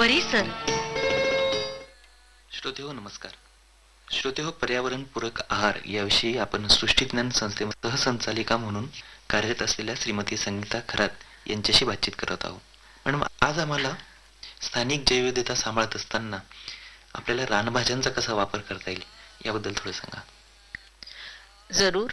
परिसर. श्रोतेहो नमस्कार. श्रोतेहो, पर्यावरण पूरक आहार याविषयी आपण सृष्टीज्ञान संस्थेमध्ये सहसंचालिका म्हणून कार्यरत असलेल्या श्रीमती संगीता खरात यांच्याशी बातचीत करत आहोत. मॅडम, आज आम्हाला स्थानिक जैवविविधता सांभाळत असताना आपल्याला रानभाज्यांचा कसा वापर करता येईल याबद्दल थोडं सांगा. जरूर.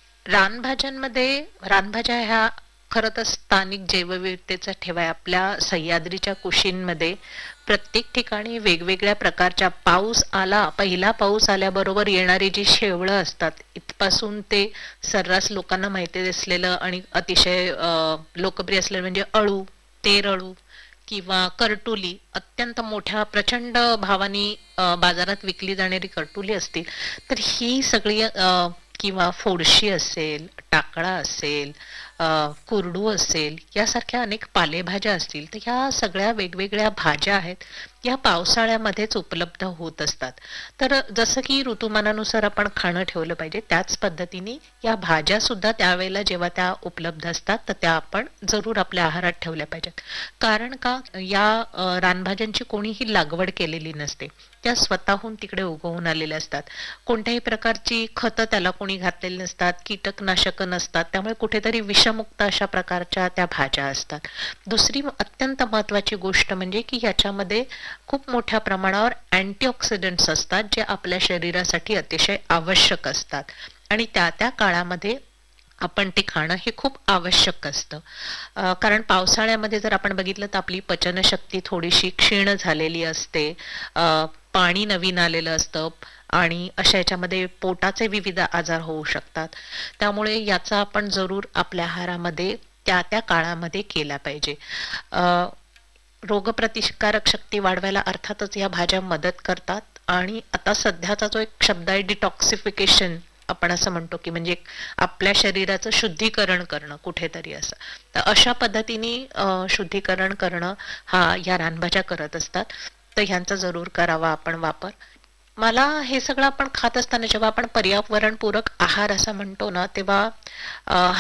रानभाज्या ह्या खरं तर स्थानिक जैवविविधतेचा ठेवा आहे. आपल्या सह्याद्रीच्या कुशींमध्ये प्रत्येक ठिकाणी वेगवेगळ्या प्रकारच्या पहिला पाऊस आल्याबरोबर येणारी जी शेवळं असतात, इथपासून ते सर्रास लोकांना माहिती असलेलं आणि अतिशय लोकप्रिय असलेलं म्हणजे अळू, तेरअळू किंवा करटुली, अत्यंत मोठ्या प्रचंड भावानी बाजारात विकली जाणारी करटुली असतील, तर ही सगळी किंवा फोडशी असेल, टाकळा असेल, कुरडू असेल, यासारख्या अनेक पालेभाज्या असतील, तर ह्या सगळ्या वेगवेगळ्या भाज्या आहेत, या पावसाळ्यामध्येच उपलब्ध होत असतात. तर जसं की ऋतुमानानुसार आपण खाणं ठेवलं पाहिजे, त्याच पद्धतीने या भाज्या सुद्धा त्यावेळेला जेव्हा त्या उपलब्ध असतात तर त्या आपण जरूर आपल्या आहारात ठेवल्या पाहिजेत. कारण का, या रानभाज्यांची कोणीही लागवड केलेली नसते, त्या स्वतःहून तिकडे उगवून आलेल्या असतात. कोणत्याही प्रकारची खतं त्याला कोणी घातलेली नसतात, कीटकनाशकं नसतात, त्यामुळे कुठेतरी विषमुक्त अशा प्रकारच्या त्या भाज्या असतात. दुसरी अत्यंत महत्वाची गोष्ट म्हणजे की याच्यामध्ये खूप मोठ्या प्रमाणावर अँटीऑक्सिडंट्स असतात, जे आपल्या शरीरासाठी अतिशय आवश्यक असतात आणि त्या त्या काळामध्ये आपण ते खाणं हे खूप आवश्यक असतं. कारण पावसाळ्यामध्ये जर आपण बघितलं तर आपली पचनशक्ती थोडीशी क्षीण झालेली असते, पाणी नवीन आलेलं असतं आणि अशा याच्यामध्ये पोटाचे विविध आजार होऊ शकतात. त्यामुळे याचा आपण जरूर आपल्या आहारामध्ये त्या त्या काळामध्ये केला पाहिजे. रोगप्रतिकारक शक्ती वाढवायला अर्थातच या भाज्या मदत करतात. आणि आता सध्याचा जो एक शब्द आहे डिटॉक्सिफिकेशन, आपण असं म्हणतो की म्हणजे आपल्या शरीराचं शुद्धीकरण करणं कुठेतरी असं, तर अशा पद्धतीने शुद्धीकरण करणं हा या रानभाज्या करत असतात. तर ह्यांचा जरूर करावा आपण वापर. मला हे सगळं आपण खात असताना जेव्हा आपण पर्यावरणपूरक आहार असं म्हणतो ना, तेव्हा